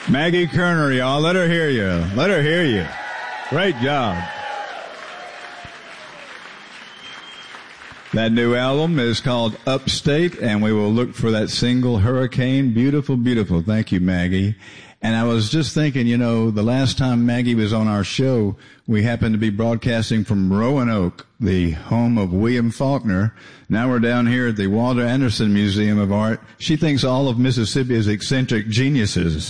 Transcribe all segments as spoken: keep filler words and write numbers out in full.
Maggie Kerner, y'all. Let her hear you. Let her hear you. Great job. That new album is called Upstate, and we will look for that single, Hurricane. Beautiful, beautiful. Thank you, Maggie. And I was just thinking, you know, the last time Maggie was on our show, we happened to be broadcasting from Roanoke, the home of William Faulkner. Now we're down here at the Walter Anderson Museum of Art. She thinks all of Mississippi is eccentric geniuses.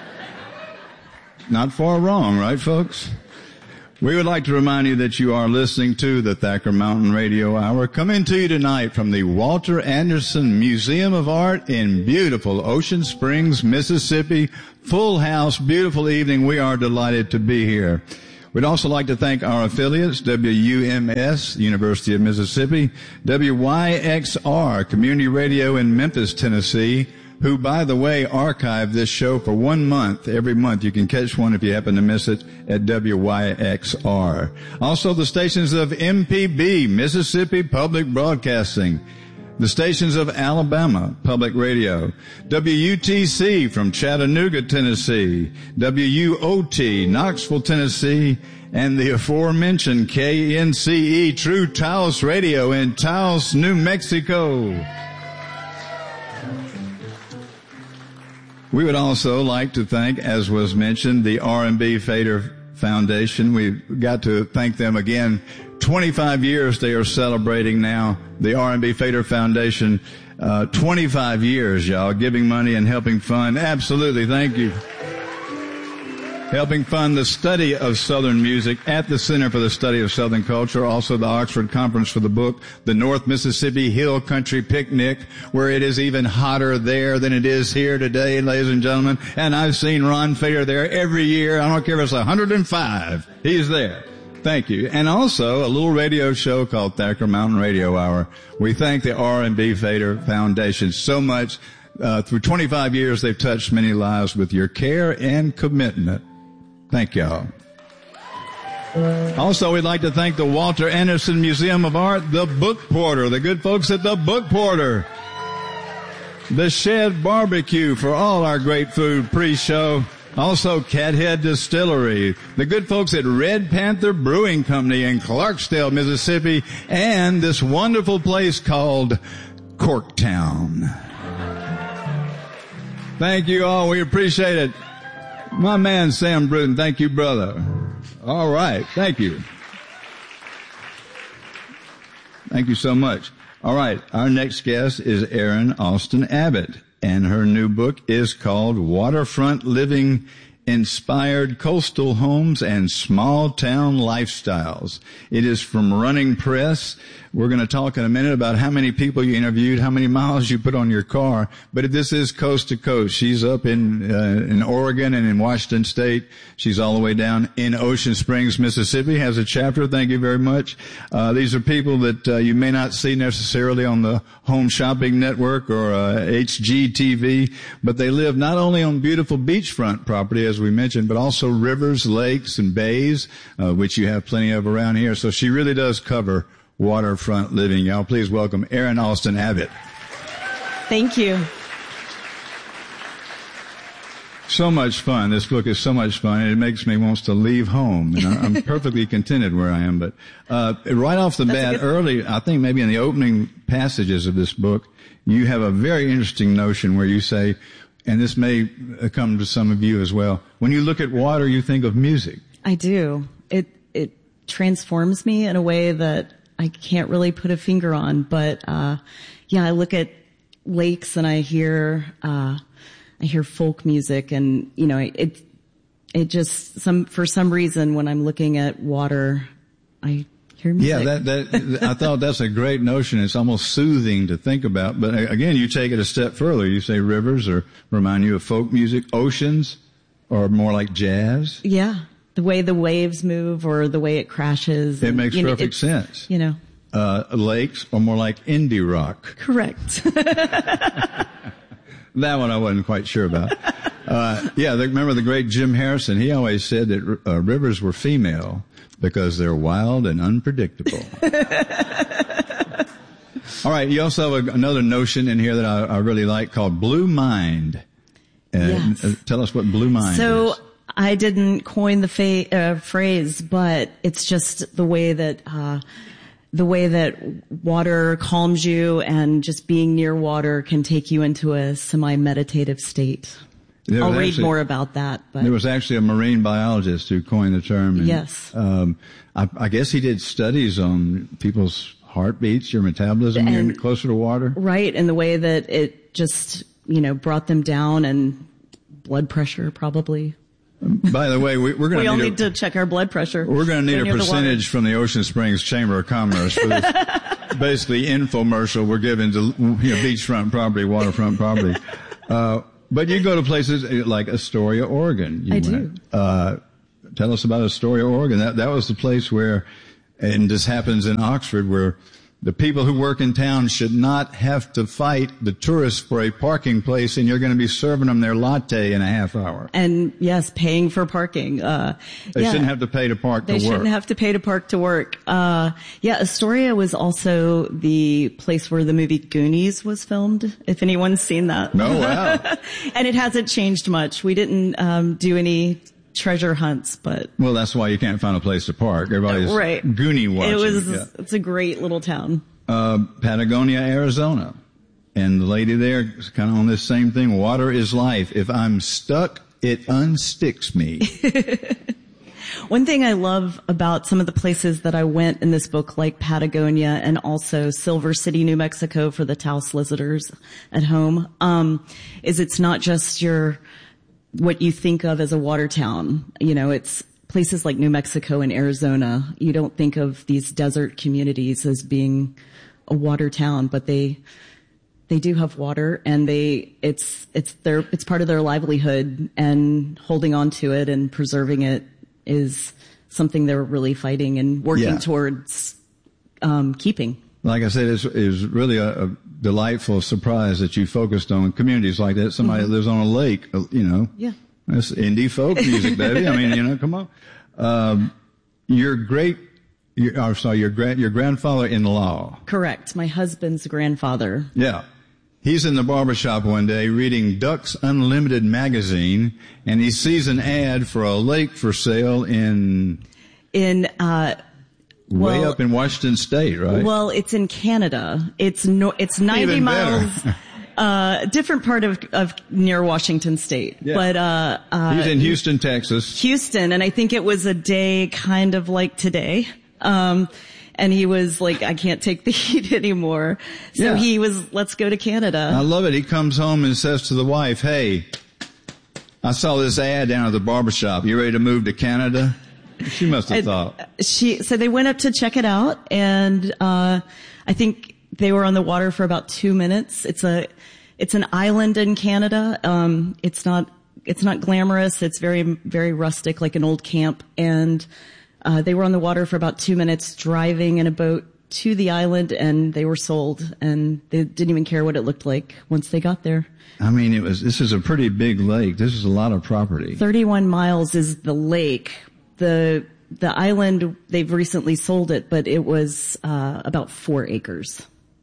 Not far wrong, right, folks? We would like to remind you that you are listening to the Thacker Mountain Radio Hour, coming to you tonight from the Walter Anderson Museum of Art in beautiful Ocean Springs, Mississippi. Full house, beautiful evening. We are delighted to be here. We'd also like to thank our affiliates, W U M S, University of Mississippi, W Y X R, Community Radio in Memphis, Tennessee, who, by the way, archived this show for one month. Every month you can catch one if you happen to miss it at W Y X R. Also the stations of M P B, Mississippi Public Broadcasting. The stations of Alabama Public Radio. W U T C from Chattanooga, Tennessee. W U O T, Knoxville, Tennessee. And the aforementioned K N C E, True Taos Radio in Taos, New Mexico. We would also like to thank, as was mentioned, the R and B Fader Foundation. We've got to thank them again. twenty-five years they are celebrating now. The R and B Fader Foundation, uh, twenty-five years, y'all, giving money and helping fund. Absolutely, thank you. Helping fund the study of Southern music at the Center for the Study of Southern Culture, also the Oxford Conference for the Book, the North Mississippi Hill Country Picnic, where it is even hotter there than it is here today, ladies and gentlemen. And I've seen Ron Fader there every year. I don't care if it's one hundred five. He's there. Thank you. And also a little radio show called Thacker Mountain Radio Hour. We thank the R and B Fader Foundation so much. Uh, through twenty-five years, they've touched many lives with your care and commitment. Thank y'all. Also, we'd like to thank the Walter Anderson Museum of Art, the Book Porter, the good folks at the Book Porter, the Shed Barbecue for all our great food pre-show, also Cathead Distillery, the good folks at Red Panther Brewing Company in Clarksdale, Mississippi, and this wonderful place called Corktown. Thank you all. We appreciate it. My man, Sam Bruton. Thank you, brother. All right. Thank you. Thank you so much. All right. Our next guest is Erin Austin Abbott, and her new book is called Waterfront Living, Inspired Coastal Homes and Small Town Lifestyles. It is from Running Press. We're going to talk in a minute about how many people you interviewed, how many miles you put on your car. But this is coast to coast. She's up in uh, in Oregon and in Washington State. She's all the way down in Ocean Springs, Mississippi. Has a chapter. Thank you very much. Uh, these are people that uh, you may not see necessarily on the Home Shopping Network or uh, H G T V, but they live not only on beautiful beachfront property, as we mentioned, but also rivers, lakes, and bays, uh, which you have plenty of around here. So she really does cover waterfront living. Y'all, please welcome Erin Austin Abbott. Thank you. So much fun. This book is so much fun, and it makes me want to leave home. And I'm perfectly contented where I am. But uh right off the bat, early, I think maybe in the opening passages of this book, you have a very interesting notion where you say, and this may come to some of you as well, when you look at water, you think of music. I do. It it transforms me in a way that I can't really put a finger on. But uh yeah, I look at lakes and I hear uh I hear folk music, and you know, it it just some for some reason when I'm looking at water, I hear music. Yeah, that that I thought that's a great notion. It's almost soothing to think about. But again, you take it a step further. You say rivers or remind you of folk music, oceans, or more like jazz. Yeah, the way the waves move or the way it crashes. It and, makes perfect know, sense. You know, uh lakes are more like indie rock. Correct. That one I wasn't quite sure about. Uh, yeah, the, remember the great Jim Harrison? He always said that uh, rivers were female because they're wild and unpredictable. All right, you also have a, another notion in here that I, I really like called Blue Mind. And yes. uh, tell us what Blue Mind so, is. I didn't coin the fa- uh, phrase, but it's just the way that, uh, the way that water calms you, and just being near water can take you into a semi-meditative state. There I'll read actually, more about that. But. There was actually a marine biologist who coined the term. And, yes. Um, I, I guess he did studies on people's heartbeats, your metabolism, and, you're closer to water. Right, and the way that it just, you know, brought them down, and blood pressure probably. By the way, we, we're going we to all need, need a, to check our blood pressure. We're going to need a percentage from the Ocean Springs Chamber of Commerce for this basically infomercial we're giving to, you know, beachfront property, waterfront property. Uh, but you go to places like Astoria, Oregon. You I went. do. Uh, tell us about Astoria, Oregon. That that was the place where, and this happens in Oxford, where the people who work in town should not have to fight the tourists for a parking place, and you're going to be serving them their latte in a half hour. And yes, paying for parking. Uh, they yeah. shouldn't have to pay to park to they work. They shouldn't have to pay to park to work. Uh, yeah, Astoria was also the place where the movie Goonies was filmed, if anyone's seen that. Oh, wow. And it hasn't changed much. We didn't um, do any treasure hunts, but well, that's why you can't find a place to park. Everybody's right. Goonie watching. It was. Yeah. It's a great little town. Uh, Patagonia, Arizona, and the lady there is kind of on this same thing. Water is life. If I'm stuck, it unsticks me. One thing I love about some of the places that I went in this book, like Patagonia and also Silver City, New Mexico, for the Taos listeners at home, um, is it's not just your what you think of as a water town. You know, it's places like New Mexico and Arizona. You don't think of these desert communities as being a water town, but they they do have water, and they it's it's their it's part of their livelihood, and holding on to it and preserving it is something they're really fighting and working yeah. towards um, keeping. Like I said, it's, it was really a, a delightful surprise that you focused on communities like that. Somebody mm-hmm. that lives on a lake, you know. Yeah. That's indie folk music, baby. I mean, you know, come on. Um, your great, your, oh, sorry, your grand, your grandfather-in-law. Correct. My husband's grandfather. Yeah. He's in the barbershop one day reading Ducks Unlimited magazine, and he sees an ad for a lake for sale in... In, uh... Way well, up in Washington State, right? Well, it's in Canada. It's no, it's ninety Even miles, uh, different part of, of near Washington State. Yeah. But, uh, uh, he's in Houston, Texas. Houston, and I think it was a day kind of like today. Um, and he was like, I can't take the heat anymore. So yeah. he was, let's go to Canada. I love it. He comes home and says to the wife, hey, I saw this ad down at the barbershop. You ready to move to Canada? She must have and thought. She, so they went up to check it out, and, uh, I think they were on the water for about two minutes. It's a, it's an island in Canada. Um, it's not, it's not glamorous. It's very, very rustic, like an old camp. And, uh, they were on the water for about two minutes driving in a boat to the island, and they were sold, and they didn't even care what it looked like once they got there. I mean, it was, this is a pretty big lake. This is a lot of property. thirty-one miles is the lake. The, the island, they've recently sold it, but it was, uh, about four acres.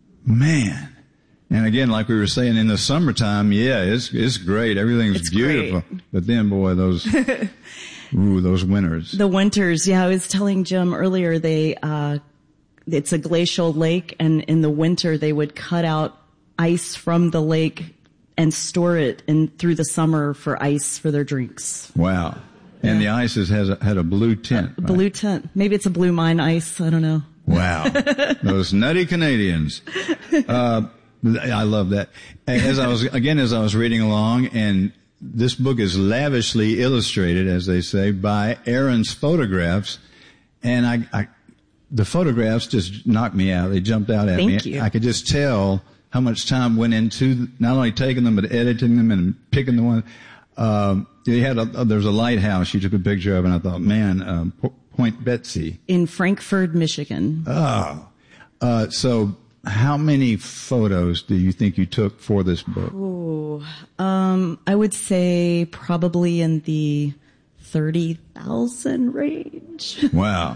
Man. And again, like we were saying, in the summertime, yeah, it's, it's great. Everything's it's beautiful. Great. But then, boy, those, ooh, those winters. The winters, yeah, I was telling Jim earlier, they, uh, it's a glacial lake, and in the winter they would cut out ice from the lake and store it in through the summer for ice for their drinks. Wow. And yeah. the ice has, has a, had a blue tint. A blue right? tint. Maybe it's a blue mine ice. I don't know. Wow. Those nutty Canadians. Uh, I love that. As I was, again, as I was reading along, and this book is lavishly illustrated, as they say, by Aaron's photographs. And I, I the photographs just knocked me out. They jumped out at Thank me. You. I could just tell how much time went into not only taking them, but editing them and picking the one. Um, They had a, there's a lighthouse you took a picture of, and I thought, man, um, Point Betsy. In Frankfort, Michigan. Oh. Uh, so how many photos do you think you took for this book? Ooh, um, I would say probably in the thirty thousand range. Wow.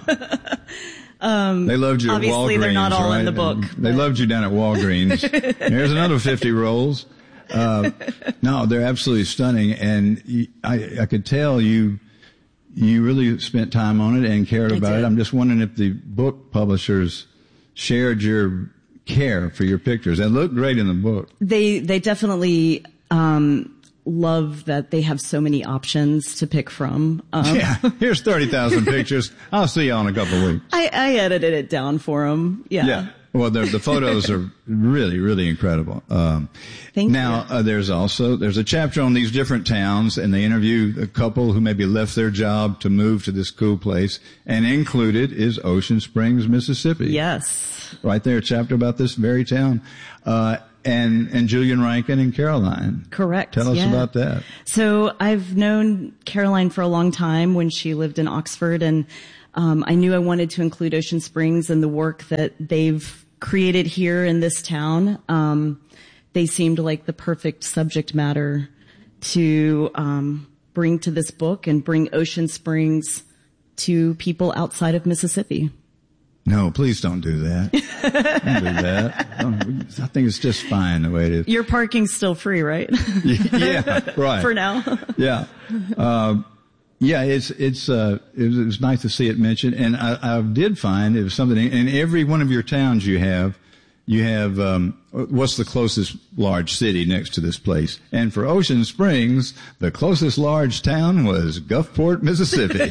um, they loved you at Walgreens, obviously they're not all right? in the book. They loved you down at Walgreens. Here's another fifty rolls. uh, no, they're absolutely stunning. And you, I, I could tell you, you really spent time on it and cared about it. I'm just wondering if the book publishers shared your care for your pictures. They look great in the book. They, they definitely, um, love that they have so many options to pick from. Um, yeah, here's thirty thousand pictures. I'll see you in a couple of weeks. I, I edited it down for them. Yeah. Yeah. Well, the, the photos are really, really incredible. Um, Thank now, you. Uh, there's also, there's a chapter on these different towns, and they interview a couple who maybe left their job to move to this cool place, and included is Ocean Springs, Mississippi. Yes. Right there, a chapter about this very town. Uh, and, and Julian Rankin and Caroline. Correct. Tell us yeah. about that. So I've known Caroline for a long time when she lived in Oxford, and um, I knew I wanted to include Ocean Springs and the work that they've created here in this town. Um, they seemed like the perfect subject matter to um, bring to this book and bring Ocean Springs to people outside of Mississippi. No, please don't do that. Don't do that. Don't, I think it's just fine the way it is. Your parking's still free, right? Yeah, right. For now. Yeah. Uh, yeah, it's, it's, uh, it was, it was nice to see it mentioned. And I, I did find it was something in every one of your towns you have, you have, um, what's the closest large city next to this place? And for Ocean Springs, the closest large town was Gulfport, Mississippi.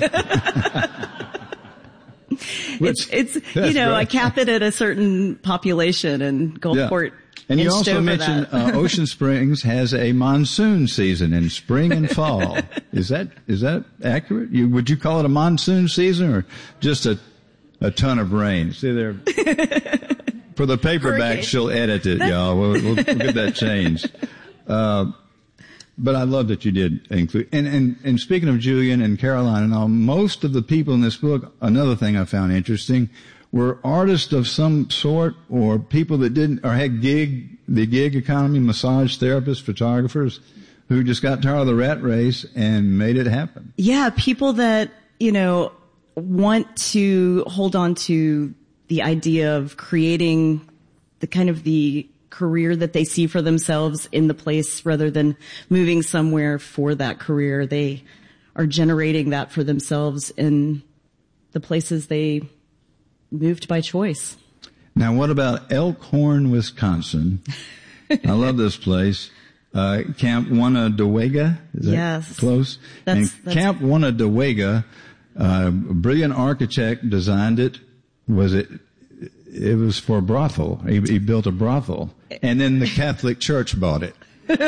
Which, it's, it's you know, right. I cap it at a certain population, and Gulfport. Yeah. And you also mentioned uh, Ocean Springs has a monsoon season in spring and fall. Is that is that accurate? You, would you call it a monsoon season or just a a ton of rain? See there. For the paperback, Hurricane. She'll edit it, y'all. We'll, we'll, we'll get that changed. Uh, but I love that you did include. And, and, and speaking of Julian and Caroline and all, most of the people in this book, another thing I found interesting, were artists of some sort or people that didn't, or had gig, the gig economy, massage therapists, photographers, who just got tired of the rat race and made it happen. Yeah, people that, you know, want to hold on to the idea of creating the kind of the career that they see for themselves in the place rather than moving somewhere for that career. They are generating that for themselves in the places they moved by choice. Now, what about Elkhorn, Wisconsin? I love this place. Uh, Camp Onondaga, is that yes. close? That's, and that's Camp Onondaga, uh, a brilliant architect designed it. Was it, it was for a brothel. He, he built a brothel. And then the Catholic Church bought it.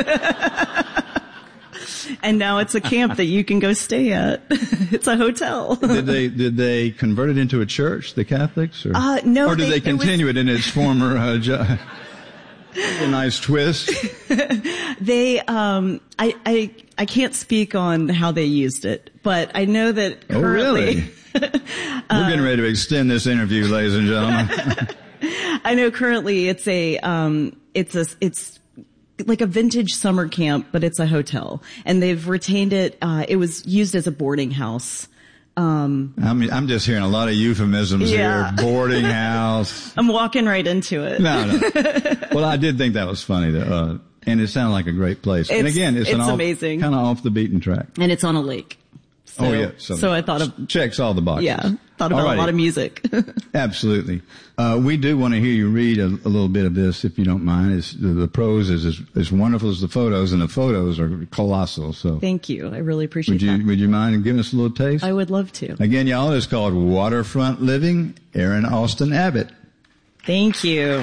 And now it's a camp that you can go stay at. It's a hotel. Did they, did they convert it into a church, the Catholics? Or, uh, no. Or did they, they continue it, was... it in its former, uh, jo- a nice twist? They, um, I, I, I can't speak on how they used it, but I know that currently. Oh, really? We're getting ready to extend this interview, ladies and gentlemen. I know currently it's a, um, it's a, it's like a vintage summer camp, but it's a hotel, and they've retained it. Uh, it was used as a boarding house. Um, I'm, I'm just hearing a lot of euphemisms yeah. here. Boarding house. I'm walking right into it. No, no. Well, I did think that was funny, though, uh, and it sounded like a great place. It's, and again, it's, it's an off, amazing, kind of off the beaten track, and it's on a lake. So, oh yeah, so, so I thought of checks all the boxes. Yeah, thought about Alrighty. a lot of music. Absolutely. Uh, we do want to hear you read a, a little bit of this, if you don't mind. It's, the, the prose is as, as wonderful as the photos, and the photos are colossal. So thank you. I really appreciate would you, that. Would you mind giving us a little taste? I would love to. Again, y'all, it's called Waterfront Living. Erin Austin Abbott. Thank you.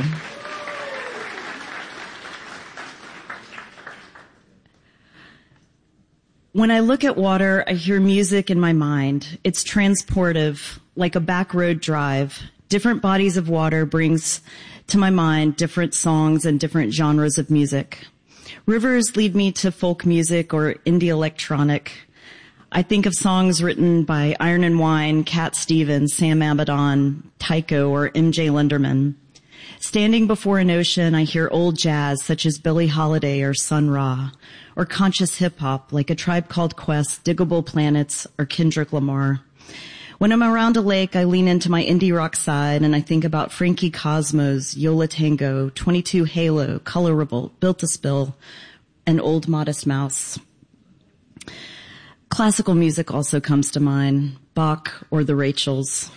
When I look at water, I hear music in my mind. It's transportive, like a back road drive. Different bodies of water brings to my mind different songs and different genres of music. Rivers lead me to folk music or indie electronic. I think of songs written by Iron and Wine, Cat Stevens, Sam Abaddon, Tycho, or M J Lenderman. Standing before an ocean, I hear old jazz such as Billie Holiday or Sun Ra, or conscious hip-hop like A Tribe Called Quest, Diggable Planets, or Kendrick Lamar. When I'm around a lake, I lean into my indie rock side and I think about Frankie Cosmos, Yola Tango, twenty-two Halo, Color Revolt, Built to Spill, and Old Modest Mouse. Classical music also comes to mind, Bach or the Rachels.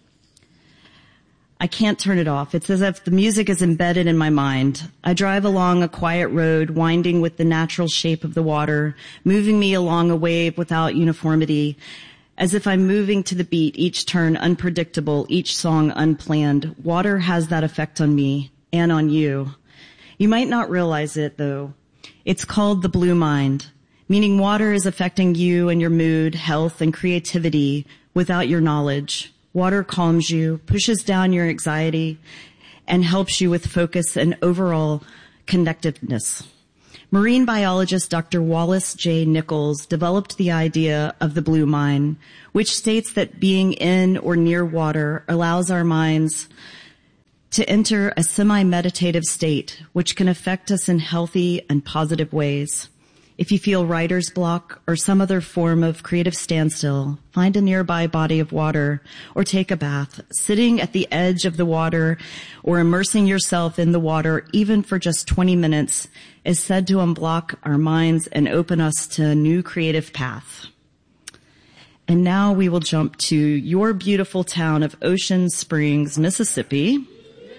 I can't turn it off. It's as if the music is embedded in my mind. I drive along a quiet road, winding with the natural shape of the water, moving me along a wave without uniformity, as if I'm moving to the beat, each turn unpredictable, each song unplanned. Water has that effect on me and on you. You might not realize it, though. It's called the blue mind, meaning water is affecting you and your mood, health, and creativity without your knowledge. Water calms you, pushes down your anxiety, and helps you with focus and overall connectiveness. Marine biologist Doctor Wallace J. Nichols developed the idea of the blue mind, which states that being in or near water allows our minds to enter a semi-meditative state, which can affect us in healthy and positive ways. If you feel writer's block or some other form of creative standstill, find a nearby body of water or take a bath. Sitting at the edge of the water or immersing yourself in the water, even for just twenty minutes, is said to unblock our minds and open us to a new creative path. And now we will jump to your beautiful town of Ocean Springs, Mississippi.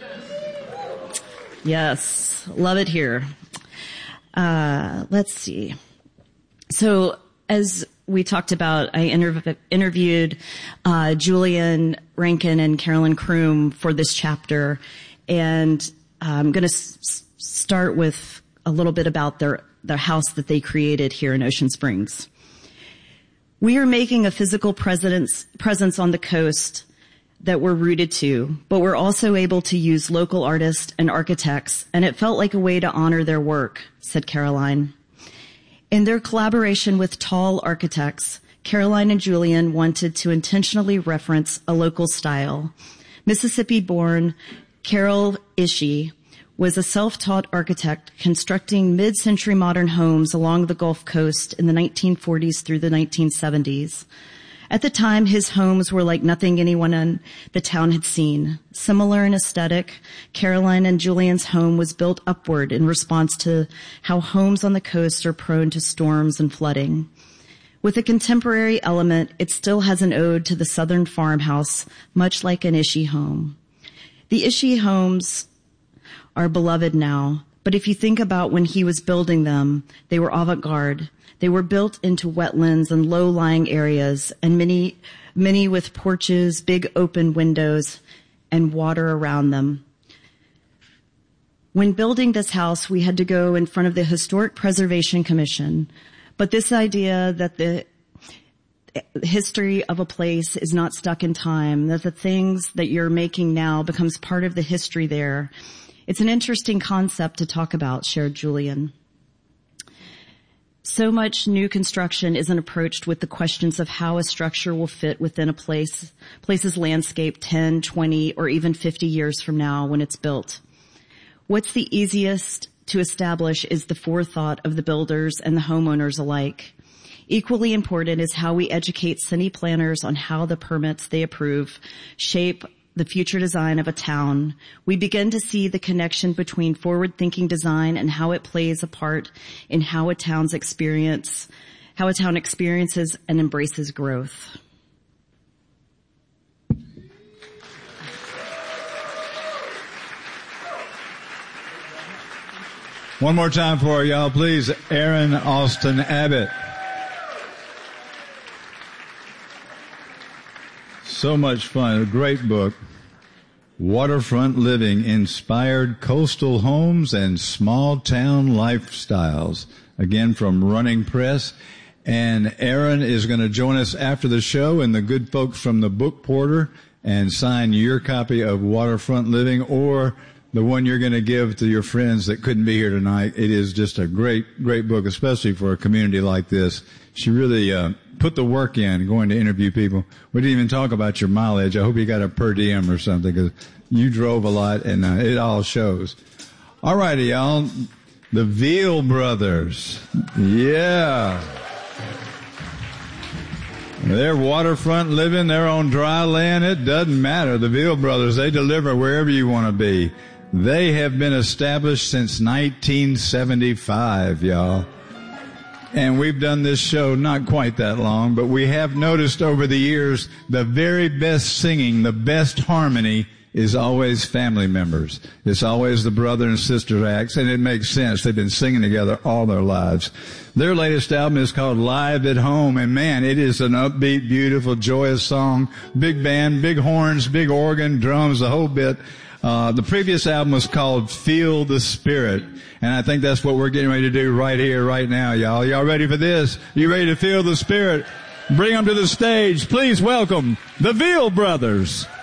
Yes, love it here. Uh, let's see. So as we talked about, I interv- interviewed uh, Julian Rankin and Carolyn Kroom for this chapter, and I'm going to s- start with a little bit about their, their house that they created here in Ocean Springs. We are making a physical presence, presence on the coast that we're rooted to, but we're also able to use local artists and architects, and it felt like a way to honor their work, said Caroline. In their collaboration with Tall Architects, Caroline and Julian wanted to intentionally reference a local style. Mississippi-born Carol Ishii was a self-taught architect constructing mid-century modern homes along the Gulf Coast in the nineteen forties through the nineteen seventies. At the time, his homes were like nothing anyone in the town had seen. Similar in aesthetic, Caroline and Julian's home was built upward in response to how homes on the coast are prone to storms and flooding. With a contemporary element, it still has an ode to the southern farmhouse, much like an Ishii home. The Ishii homes are beloved now, but if you think about when he was building them, they were avant-garde. They were built into wetlands and low-lying areas, and many, many with porches, big open windows, and water around them. When building this house, we had to go in front of the Historic Preservation Commission, but this idea that the history of a place is not stuck in time, that the things that you're making now becomes part of the history there, it's an interesting concept to talk about, shared Julian. So much new construction isn't approached with the questions of how a structure will fit within a place, place's landscape ten, twenty, or even fifty years from now when it's built. What's the easiest to establish is the forethought of the builders and the homeowners alike. Equally important is how we educate city planners on how the permits they approve shape the future design of a town. We begin to see the connection between forward-thinking design and how it plays a part in how a town's experience, how a town experiences and embraces growth. One more time for y'all, please. Aaron Austin Abbott. So much fun. A great book. Waterfront Living, Inspired Coastal Homes and Small Town Lifestyles. Again, from Running Press. And Aaron is going to join us after the show and the good folks from the Book Porter and sign your copy of Waterfront Living or the one you're going to give to your friends that couldn't be here tonight. It is just a great, great book, especially for a community like this. She really uh, put the work in going to interview people. We didn't even talk about your mileage. I hope you got a per diem or something because you drove a lot and uh, it all shows. All righty, y'all. The Veal Brothers. Yeah. They're waterfront living. They're on dry land. It doesn't matter. The Veal Brothers, they deliver wherever you want to be. They have been established since nineteen seventy-five, y'all. And we've done this show not quite that long, but we have noticed over the years the very best singing, the best harmony is always family members. It's always the brother and sister acts, and it makes sense. They've been singing together all their lives. Their latest album is called Live at Home, and man, it is an upbeat, beautiful, joyous song. Big band, big horns, big organ, drums, the whole bit. Uh, the previous album was called Feel the Spirit, and I think that's what we're getting ready to do right here, right now, y'all. Y'all ready for this? You ready to feel the Spirit? Bring them to the stage. Please welcome the Veal Brothers.